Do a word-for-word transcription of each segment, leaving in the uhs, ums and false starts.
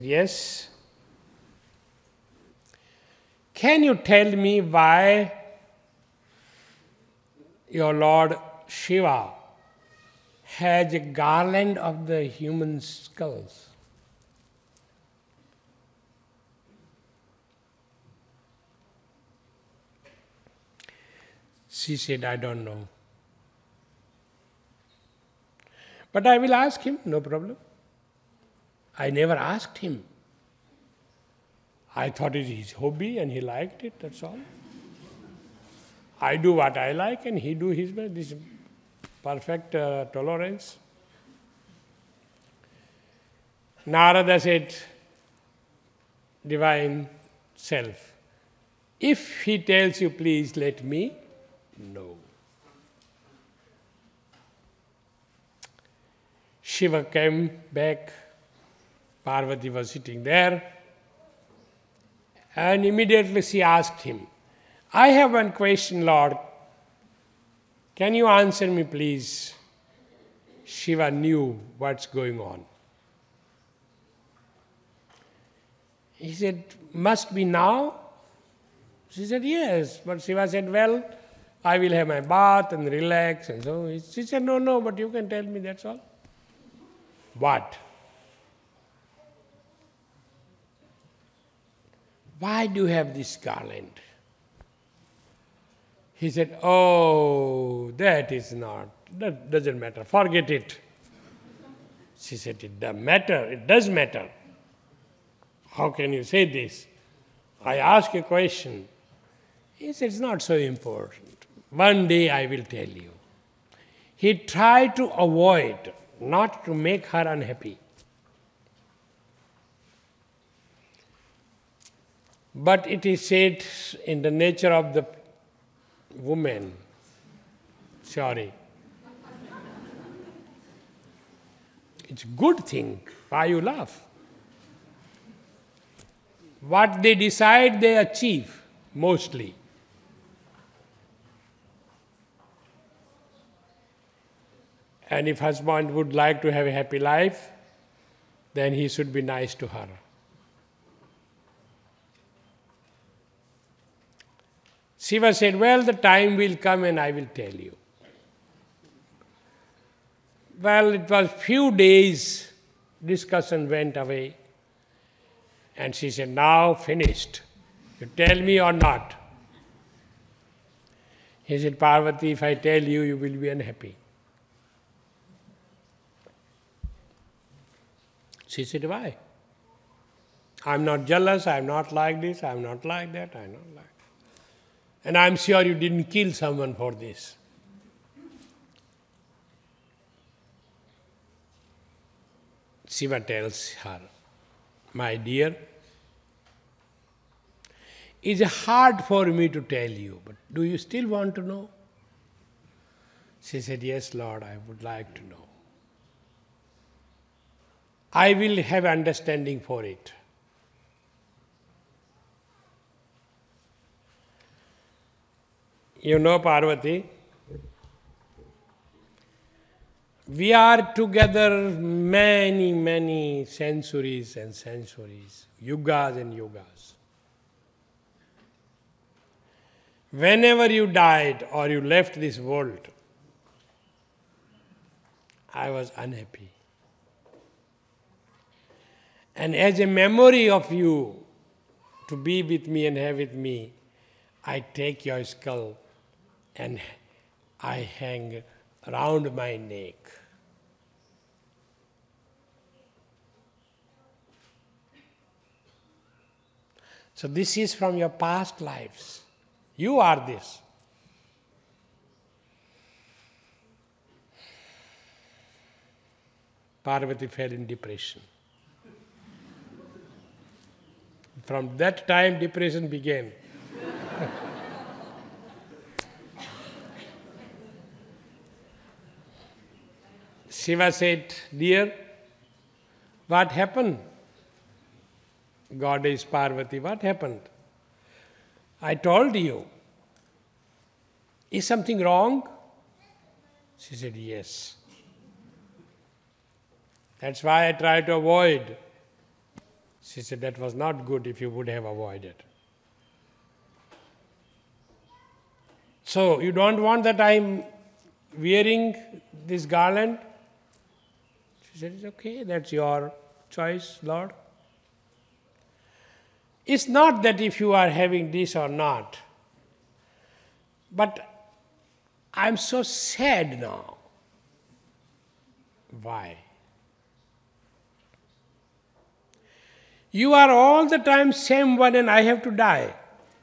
Yes. Can you tell me why your Lord Shiva has a garland of the human skulls? She said, I don't know. But I will ask him, no problem. I never asked him. I thought it his hobby and he liked it, that's all. I do what I like and he do his way. This is perfect uh, tolerance. Narada said, Divine Self, if he tells you, please let me know. Shiva came back, Parvati was sitting there, and immediately she asked him, I have one question, Lord. Can you answer me, please? Shiva knew what's going on. He said, must be now? She said, yes. But Shiva said, well, I will have my bath and relax and so. She said, no, no, but you can tell me, that's all. What? Why do you have this garland? He said, oh, that is not, that doesn't matter, forget it. She said, it does matter, it does matter. How can you say this? I ask a question. He said, it's not so important. One day I will tell you. He tried to avoid, not to make her unhappy. But it is said in the nature of the woman, sorry, it's a good thing. Why you laugh? What they decide, they achieve, mostly. And if husband would like to have a happy life, then he should be nice to her. Shiva said, well, the time will come and I will tell you. Well, it was few days, discussion went away. And she said, now finished. You tell me or not? He said, Parvati, if I tell you, you will be unhappy. She said, why? I'm not jealous, I'm not like this, I'm not like that, I'm not like that. And I'm sure you didn't kill someone for this. Shiva tells her, my dear, it's hard for me to tell you, but do you still want to know? She said, yes, Lord, I would like to know. I will have understanding for it. You know, Parvati, we are together many, many centuries and centuries, yugas and yugas. Whenever you died or you left this world, I was unhappy. And as a memory of you to be with me and have with me, I take your skull and I hang around my neck. So this is from your past lives. You are this. Parvati fell in depression. From that time, depression began. Shiva said, dear, what happened? Goddess Parvati, what happened? I told you. Is something wrong? She said, yes. That's why I try to avoid She said, that was not good if you would have avoided. So, you don't want that I'm wearing this garland? She said, it's okay, that's your choice, Lord. It's not that if you are having this or not, but I'm so sad now. Why? You are all the time same one and I have to die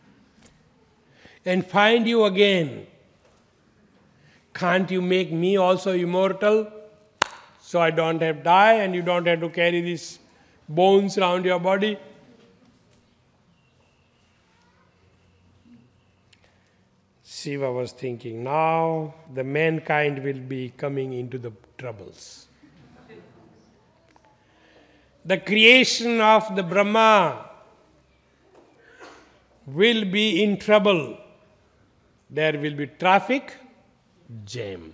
and find you again. Can't you make me also immortal so I don't have to die and you don't have to carry these bones around your body? Shiva was thinking, now the mankind will be coming into the troubles. The creation of the Brahma will be in trouble. There will be traffic jam.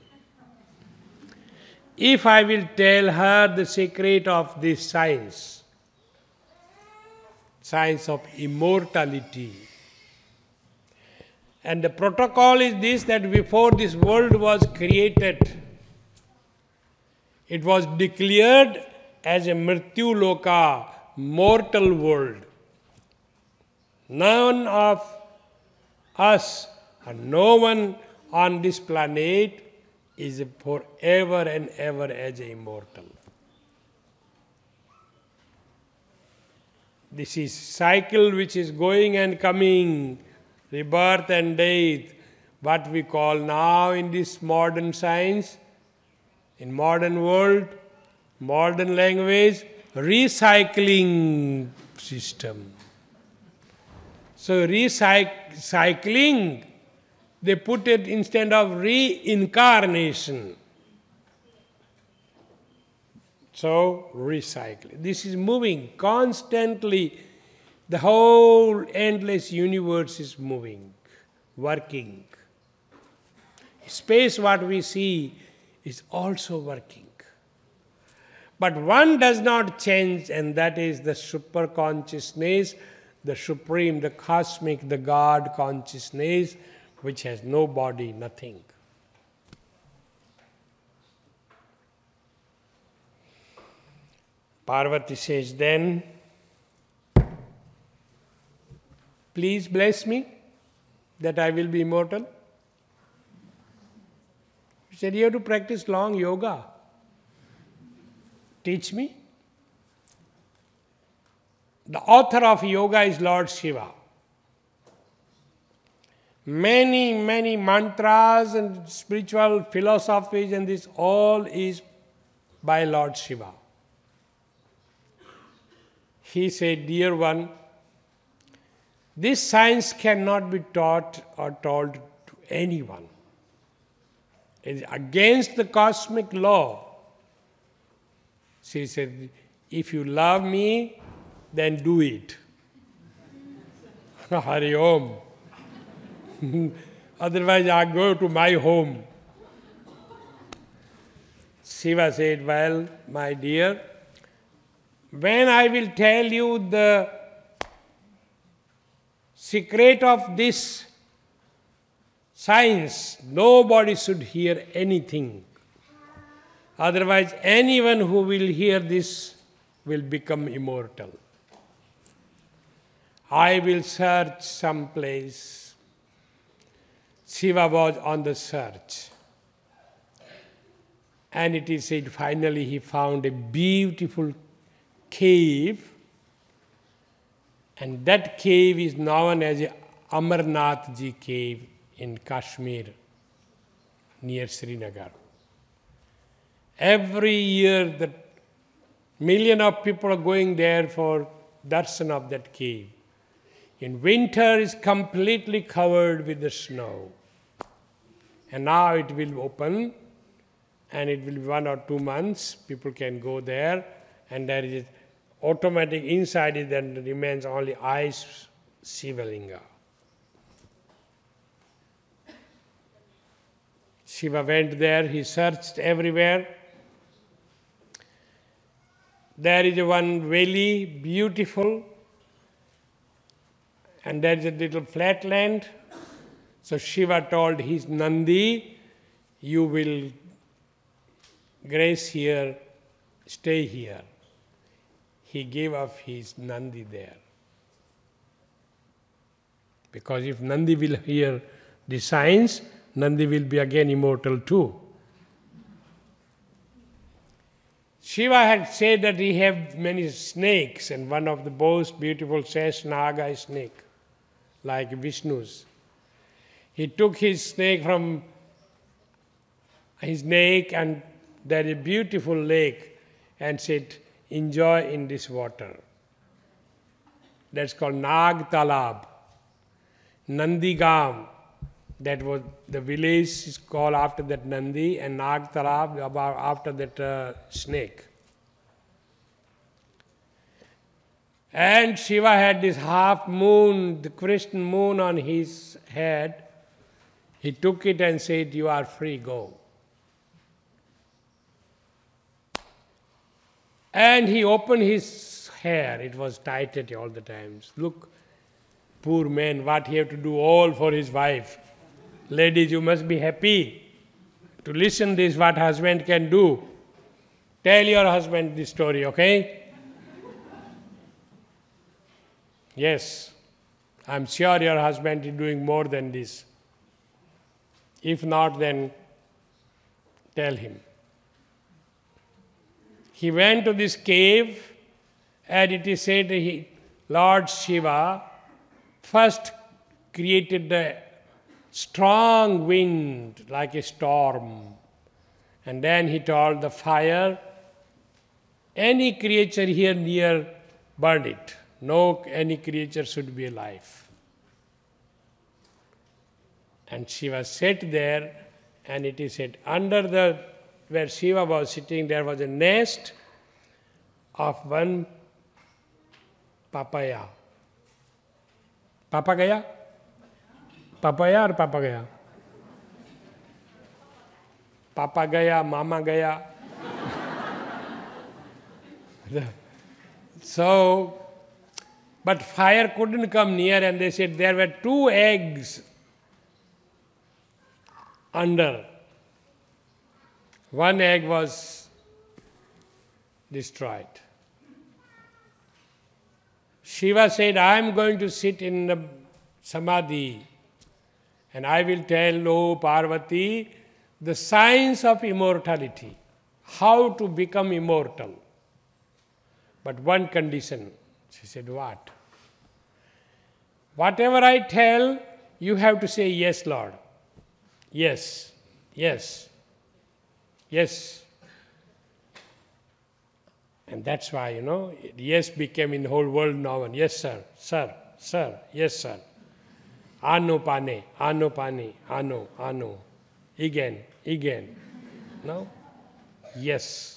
If I will tell her the secret of this science, science of immortality, and the protocol is this, that before this world was created, it was declared as a Mrityu Loka, mortal world. None of us, and no one on this planet is forever and ever as immortal. This is cycle which is going and coming, rebirth and death, what we call now in this modern science, in modern world, modern language, recycling system. So recycling, they put it instead of reincarnation. So recycling. This is moving constantly. The whole endless universe is moving, working. Space, what we see, is also working. But one does not change, and that is the super consciousness, the supreme, the cosmic, the God consciousness, which has no body, nothing. Parvati says then, please bless me that I will be immortal. He said, you have to practice long yoga. Teach me. The author of yoga is Lord Shiva. Many, many mantras and spiritual philosophies, and this all is by Lord Shiva. He said, dear one, this science cannot be taught or told to anyone. It is against the cosmic law. She said, if you love me, then do it. Hari Om. Otherwise, I go to my home. Shiva said, well, my dear, when I will tell you the secret of this science, nobody should hear anything. Otherwise, anyone who will hear this will become immortal. I will search some place. Shiva was on the search. And it is said, finally he found a beautiful cave. And that cave is known as Amarnath Ji cave in Kashmir, near Srinagar. Every year, the million of people are going there for darshan of that cave. In winter, it's completely covered with the snow. And now it will open, and it will be one or two months. People can go there, and there is automatic inside it, then remains only ice Shivalinga. Shiva went there, he searched everywhere. there is one valley, beautiful, and there is a little flat land. So Shiva told his Nandi, you will grace here, stay here. He gave up his Nandi there. Because if Nandi will hear the signs, Nandi will be again immortal too. Shiva had said that he had many snakes, and one of the most beautiful Seshnaga is snake, like Vishnu's. He took his snake from his neck, and there is a beautiful lake, and said, enjoy in this water. That's called Nag Talab. Nandigam, that was the village is called after that Nandi, and Nag Talab about after that uh, snake. And Shiva had this half moon, the crescent moon on his head. He took it and said, you are free, go. And he opened his hair. It was tightened all the times. Look, poor man, what he have to do all for his wife. Ladies, you must be happy to listen this, what husband can do. Tell your husband this story, okay? Yes, I'm sure your husband is doing more than this. If not, then tell him. He went to this cave, and it is said that he, Lord Shiva first created the strong wind like a storm. And then he told the fire, any creature here near, burn it. No any creature should be alive. And Shiva sat there, and it is said, under the, where Shiva was sitting, there was a nest of one papaya. Papagaya? Papaya or papagaya? Papagaya, mama gaya. So, but fire couldn't come near, and they said there were two eggs under. One egg was destroyed. Shiva said, I am going to sit in the samadhi, and I will tell, O Parvati, the science of immortality, how to become immortal. But one condition. She said, what? Whatever I tell, you have to say, yes, Lord. Yes, yes, yes. And that's why, you know, yes became in the whole world now. And yes, sir, sir, sir, yes, sir. Ano pane, ano pane, ano, ano. Again, again. No? Yes.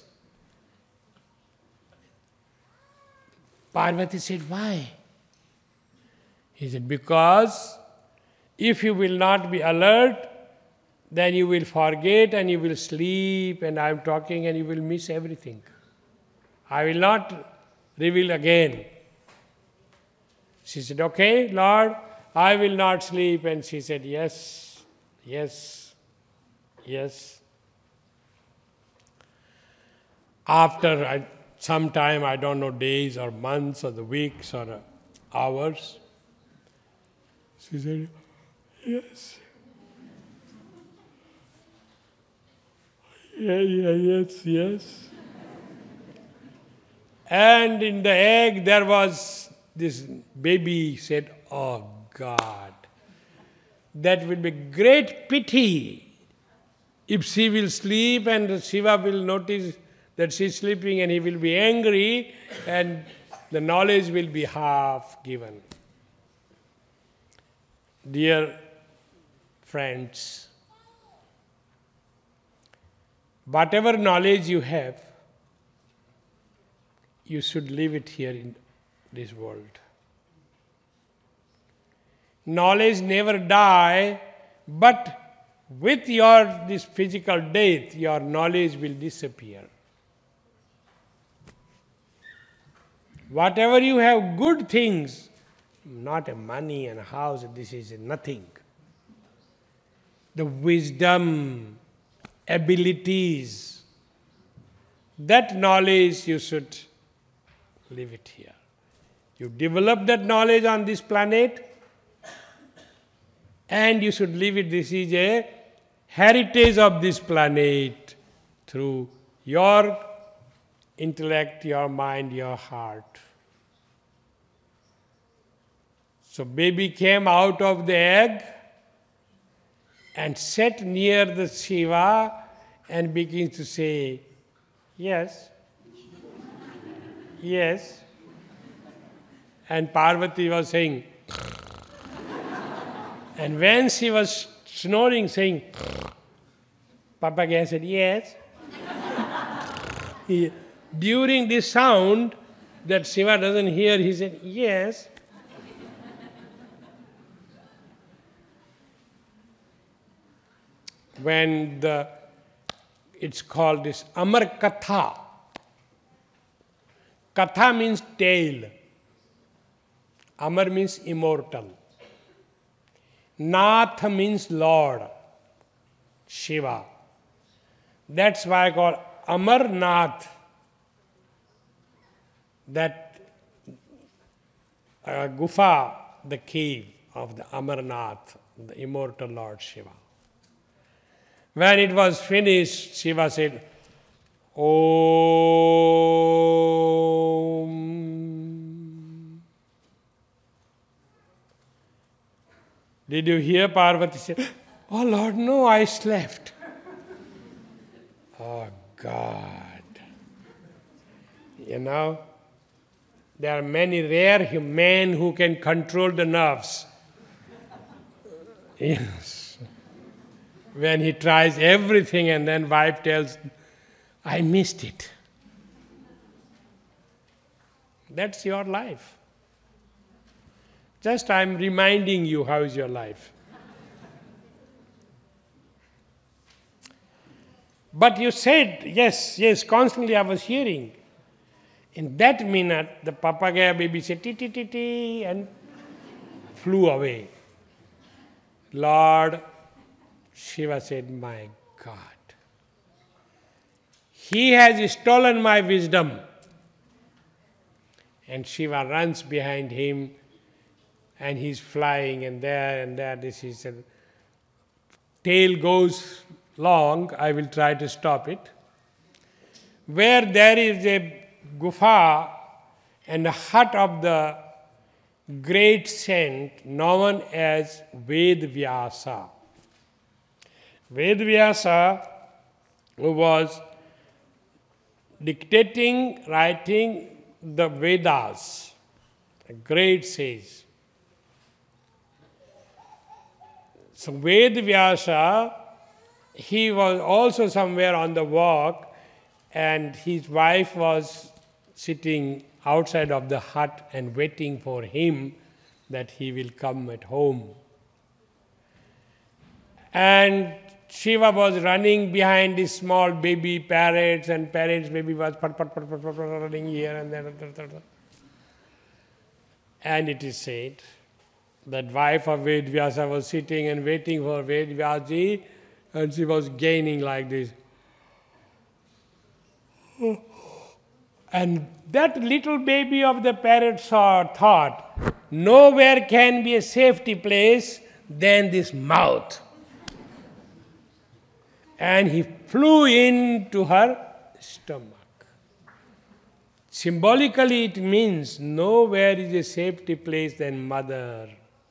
Parvati said, why? He said, because if you will not be alert, then you will forget and you will sleep, and I am talking and you will miss everything. I will not reveal again. She said, okay, Lord, I will not sleep. And she said, yes, yes, yes. After I, some time, I don't know, days or months or the weeks or uh, hours, she said, yes. Yeah, yeah, yes, yes. And in the egg there was this baby. Said, oh God, that will be great pity if she will sleep and Shiva will notice that she is sleeping and he will be angry and the knowledge will be half given. Dear friends, whatever knowledge you have, you should leave it here in this world. Knowledge never die, but with your this physical death, your knowledge will disappear. Whatever you have, good things, not a money and a house, this is nothing. The wisdom, abilities, that knowledge you should leave it here. You develop that knowledge on this planet and you should leave it. This is a heritage of this planet through your intellect, your mind, your heart. So baby came out of the egg and sat near the Shiva and begins to say, yes, yes. And Parvati was saying, and when she was snoring, saying, Papagaya said, yes. He, during this sound that Shiva doesn't hear, he said, yes. When the, it's called this Amar Katha. Katha means tale. Amar means immortal. Nath means Lord, Shiva. That's why I call Amarnath. That uh, gufa, the cave of the Amarnath, the immortal Lord Shiva. When it was finished, Shiva said, Om. Did you hear Parvati say, oh Lord, no, I slept. Oh God. You know, there are many rare men who can control the nerves. Yes. When he tries everything and then wife tells, I missed it. That's your life. Just I'm reminding you how is your life. But you said, yes, yes, constantly I was hearing. In that minute, the papagaya baby said, ti ti ti ti, and flew away. Lord Shiva said, my God, he has stolen my wisdom. And Shiva runs behind him, and he's flying, and there and there, this is a tail goes long, I will try to stop it. Where there is a gufa and a hut of the great saint known as Vedvyasa. Vedvyasa was dictating, writing the Vedas, a great sage. So Vedvyasa, he was also somewhere on the walk, and his wife was sitting outside of the hut and waiting for him that he will come at home. And Shiva was running behind these small baby parrots, and parrots baby was pat, pat, pat, pat, pat, pat, running here and there. And it is said that wife of Vedvyasa was sitting and waiting for Vedvyaji, and she was gaining like this. And that little baby of the parrot saw, thought, nowhere can be a safety place than this mouth. And he flew into her stomach. Symbolically it means nowhere is a safety place than mother.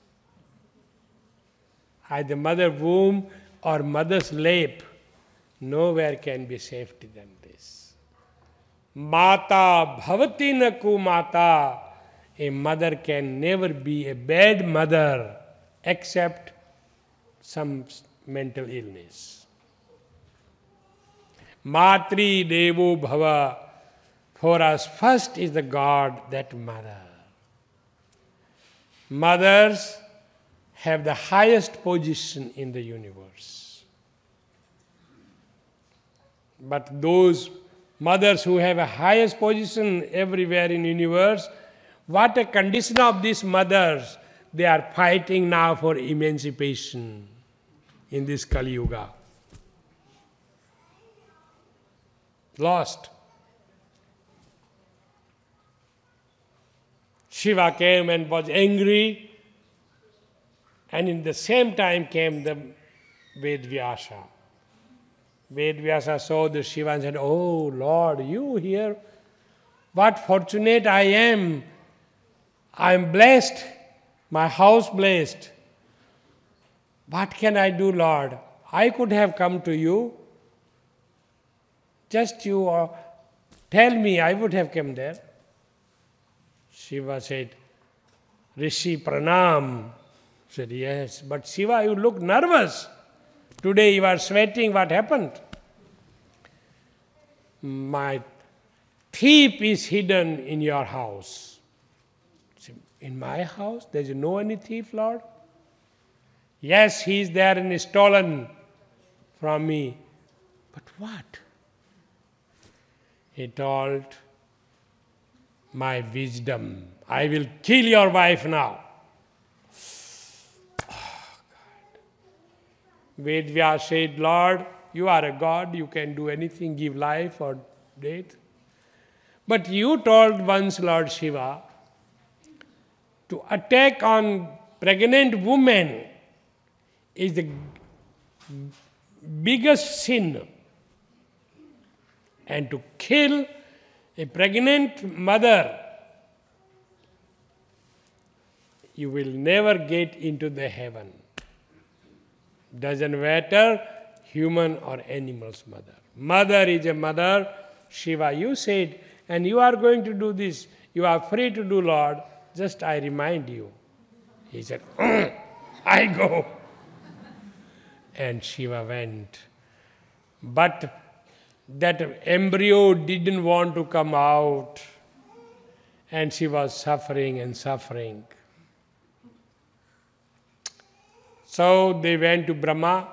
Either mother womb or mother's lap, nowhere can be safety than this. Mata bhavati na kumata. A mother can never be a bad mother except some mental illness. Matri devo bhava. For us, first is the God, that mother. Mothers have the highest position in the universe. But those mothers who have a highest position everywhere in universe, what a condition of these mothers. They are fighting now for emancipation in this Kali Yuga. Lost. Shiva came and was angry, and in the same time came the Vedvyasa. Vedvyasa saw the Shiva and said, "Oh Lord, you here? What fortunate I am! I am blessed, my house blessed. What can I do, Lord? I could have come to you. Just you uh, tell me, I would have come there." Shiva said, "Rishi Pranam." Said, "Yes, but Shiva, you look nervous. Today you are sweating, what happened?" "My thief is hidden in your house." Said, "In my house? There is no any thief, Lord?" "Yes, he is there and stolen from me." "But what?" He told, "My wisdom. I will kill your wife now." Oh, God. Vedvyasa said, "Lord, you are a God, you can do anything, give life or death. But you told once, Lord Shiva, to attack on pregnant woman is the biggest sin. And to kill a pregnant mother, you will never get into the heaven. Doesn't matter human or animal's mother. Mother is a mother. Shiva, you said, and you are going to do this. You are free to do, Lord. Just I remind you." He said, "I go." And Shiva went. But that embryo didn't want to come out, and she was suffering and suffering. So they went to Brahma,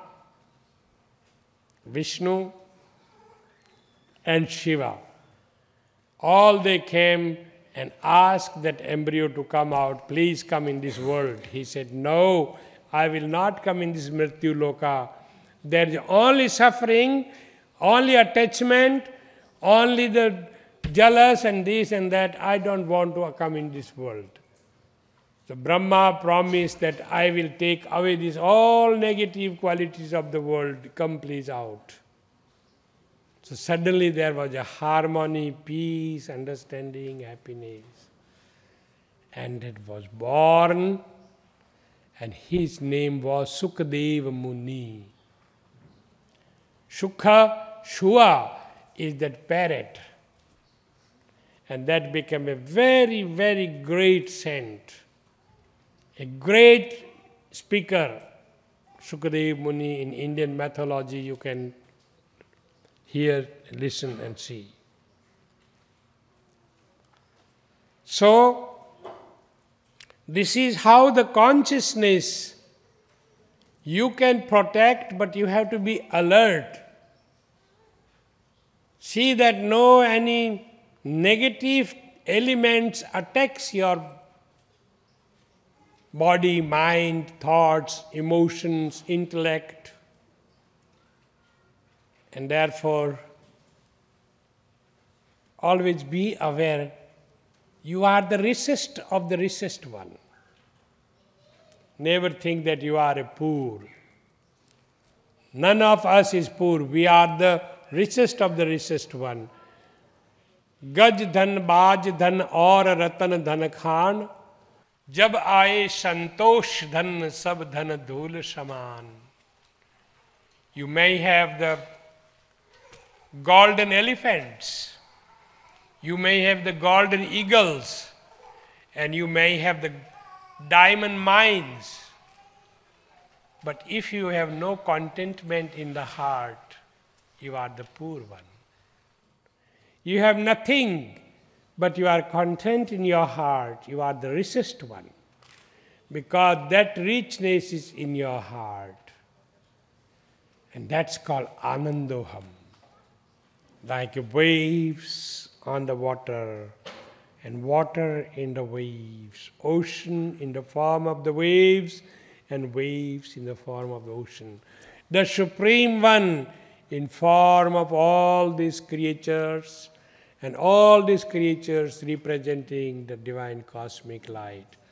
Vishnu, and Shiva. All they came and asked that embryo to come out, "Please come in this world." He said, "No, I will not come in this Mrityu Loka. There is only suffering, only attachment, only the jealous and this and that. I don't want to come in this world." So Brahma promised that I will take away these all negative qualities of the world. Come please out. So suddenly there was a harmony, peace, understanding, happiness. And it was born, and his name was Sukadeva Muni. Shukha, Shua is that parrot. And that became a very, very great saint. A great speaker. Sukadeva Muni in Indian mythology, you can hear, listen and see. So, this is how the consciousness you can protect, but you have to be alert. See that no any negative elements attacks your body, mind, thoughts, emotions, intellect. And therefore, always be aware, you are the richest of the richest one. Never think that you are a poor. None of us is poor. We are the richest of the richest one. Gaj dhan, baaj dhan aur ratan dhan khan. Jab aaye santosh dhan, sab dhan dhul saman. You may have the golden elephants, you may have the golden eagles, and you may have the diamond mines. But if you have no contentment in the heart, you are the poor one. You have nothing, but you are content in your heart, you are the richest one. Because that richness is in your heart. And that's called Anandoham. like waves on the water, and water in the waves, ocean in the form of the waves, and waves in the form of the ocean. The Supreme One in form of all these creatures, and all these creatures representing the divine cosmic light.